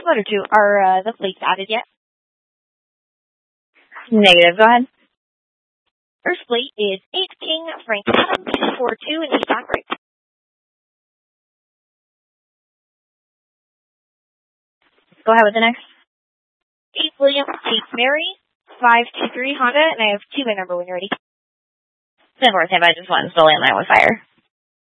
Letter 2, are the plates added yet? Negative. Go ahead. First plate is 8 King, Frank Adams, 4-2, and 8 Black Break. Go ahead with the next. 8 William, 8 Mary, 5-3 Honda, and I have 2 by number when you're ready. 10-4, stand by, just one. The landline with fire.